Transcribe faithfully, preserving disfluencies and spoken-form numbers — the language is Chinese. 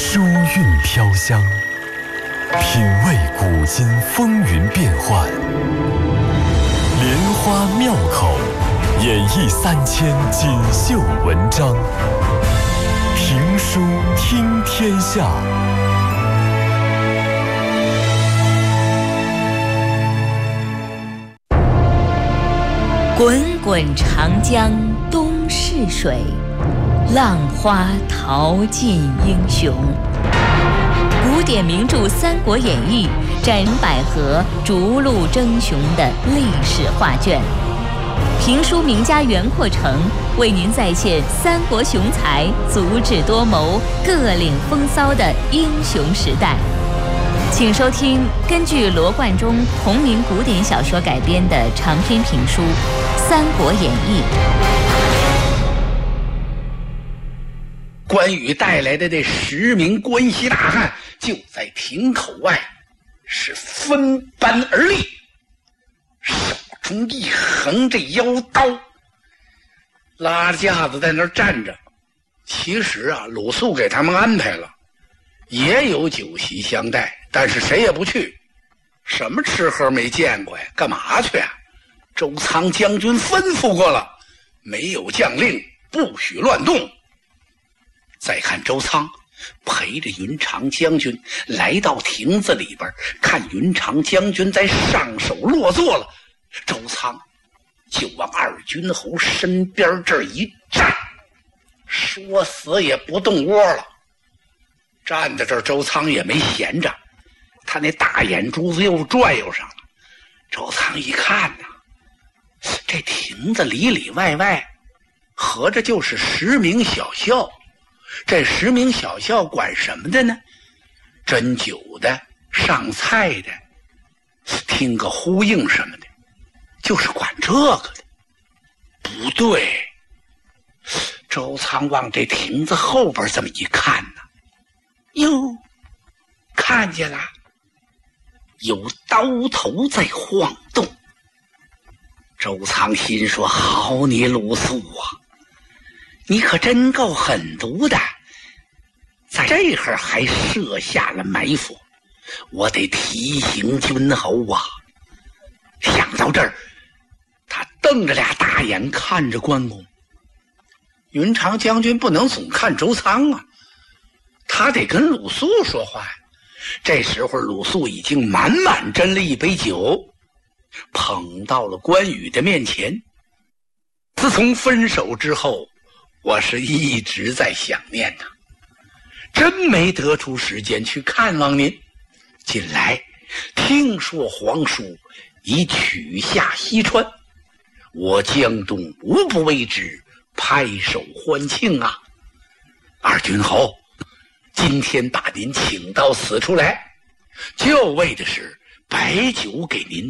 书韵飘香，品味古今风云变幻，莲花妙口，演绎三千锦绣文章。评书听天下。 滚滚长江东逝水，浪花淘尽英雄。古典名著《三国演义》展百合，逐鹿争雄的历史画卷。评书名家袁阔成为您再现三国雄才足智多谋、各领风骚的英雄时代。请收听根据罗贯中同名古典小说改编的长篇评书《三国演义》。 关羽带来的这十名关西大汉就在亭口外是分班而立，手中一横着腰刀，拉架子在那儿站着。其实啊，鲁肃给他们安排了，也有酒席相待，但是谁也不去。什么吃喝没见过呀？干嘛去啊？周仓将军吩咐过了，没有将令，不许乱动。再看周仓陪着云长将军来到亭子里边，看云长将军在上手落座了，周仓就往二军侯身边这儿一站，说死也不动窝了。站在这儿，周仓也没闲着，他那大眼珠子又转悠上了。周仓一看呐、啊，这亭子里里外外合着就是十名小校，这十名小校管什么的呢？斟酒的，上菜的，听个呼应什么的，就是管这个的。不对，周仓往这亭子后边这么一看呢，哟，看见了，有刀头在晃动。周仓心说：好你鲁肃啊，你可真够狠毒的，在这会儿还设下了埋伏，我得提醒君侯啊。想到这儿，他瞪着俩大眼看着关公。云长将军不能总看周仓啊，他得跟鲁肃说话呀。这时候鲁肃已经满满斟了一杯酒，捧到了关羽的面前。自从分手之后，我是一直在想念他，真没得出时间去看望您。近来听说皇叔已取下西川，我江东无不为之拍手欢庆啊！二军侯，今天把您请到此处来，就为的是摆酒给您